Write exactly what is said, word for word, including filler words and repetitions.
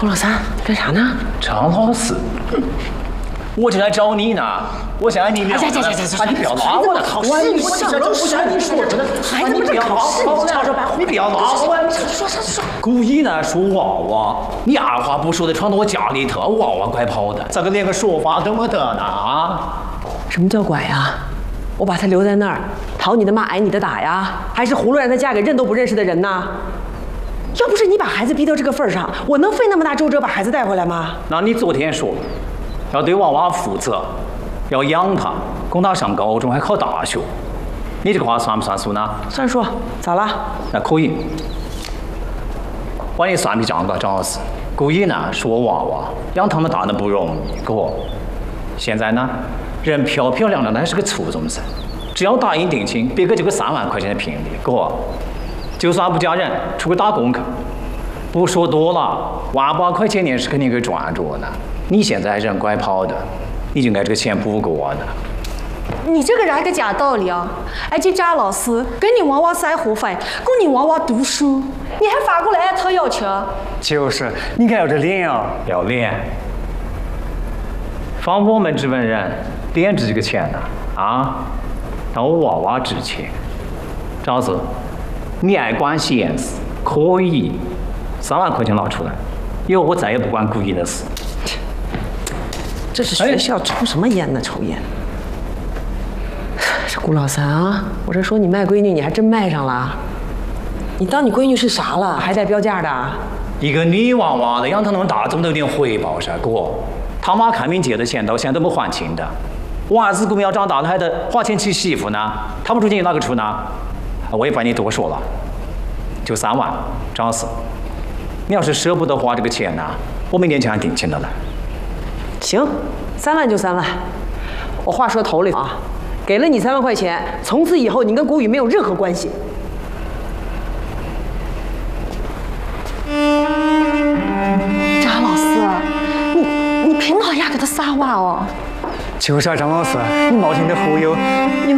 顾老三干啥呢？ 张老师，我就来找你呢。我想让你聊。 哎呀呀呀呀！ 啊，你不要拉我了，考试，我想我想你说真的， 孩子不是考试， 你吵着办，你不要拉我。 说说说。 故意呢说娃娃，你二话不说的闯到我家里头，娃娃拐跑的，咋个连个说法都没得呢？啊？ 什么叫拐呀？我把她留在那儿，讨你的骂，挨你的打呀？还是葫芦让她嫁给认都不认识的人呢？要不是你把孩子逼到这个份儿上，我能费那么大周折把孩子带回来吗？ 那你昨天说要对娃娃负责，要养他，供他上高中还考大学，你这个话算不算数呢？ 算数，咋了？ 那可以。我给你算笔账吧，张老师。故意呢说我娃娃养他们大的不容易，哥。现在呢，人漂漂亮亮的还是个初中生，只要答应定亲，别个就给三万块钱的聘礼，哥。就算不嫁人，出去打工去，不说多了，万把块钱年是肯定给赚着呢。你现在人拐跑的，你就该这个钱补给我的。 你这个人还个假道理啊！而且张老师给你娃娃塞活费，供你娃娃读书，你还反过来按他要求？ 就是，你看要这脸啊，要脸。放我们这文人，脸值这个钱呢？啊？让我娃娃值钱。张老师，你爱管闲事可以，三万块钱拿出来，以后我再也不管故意的事。 这是学校抽什么烟呢？抽烟。这顾老三啊，我这说你卖闺女，你还真卖上了。你当你闺女是啥了？还带标价的？ 一个女娃娃的养她那么大，总得有点回报噻，哥。他妈看病借的钱到现在都没还清的。我儿子姑娘长大了还得花钱娶媳妇呢，他不出钱哪个出呢？我也不让你多说了，就三万，张老师，你要是舍不得花这个钱呢，我明天就按定亲的来。 行，三万就三万。我话说头里啊，给了你三万块钱，从此以后你跟谷雨没有任何关系。 张老师，你你凭哪呀给他撒娃哦？ 就是啊，张老师，你冒险的忽悠，你